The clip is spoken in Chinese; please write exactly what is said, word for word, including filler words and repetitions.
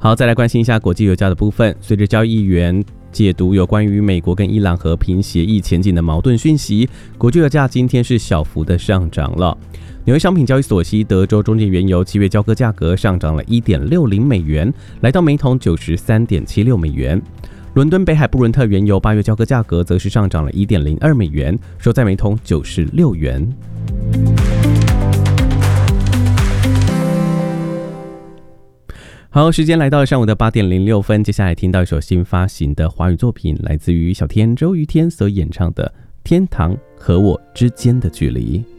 好，再来关心一下国际油价的部分。随着交易员解读有关于美国跟伊朗和平协议前景的矛盾讯息，国际油价今天是小幅的上涨了。纽约商品交易所西德州中间原油七月交割价格上涨了 一点六零美元，来到每桶 九十三点七六美元。伦敦北海布伦特原油八月交割价格则是上涨了 一点零二美元，收在每桶九十六元。好，时间来到了上午的八点零六分，接下来听到一首新发行的华语作品，来自于小天周于天所演唱的《天堂和我之间的距离》。